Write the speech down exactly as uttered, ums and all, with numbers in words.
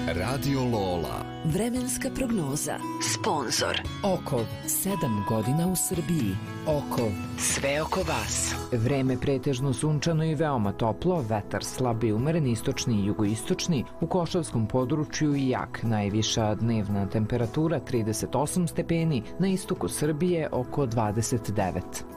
Radio Lola. Vremenska prognoza. Sponzor. Okov. Sedam godina u Srbiji. Okov. Sve oko vas. Vreme pretežno sunčano i veoma toplo, vetar slab i umeren istočni i jugoistočni, u Košavskom području i jak. Najviša dnevna temperatura trideset osam stepeni, na istoku Srbije oko dvadeset devet.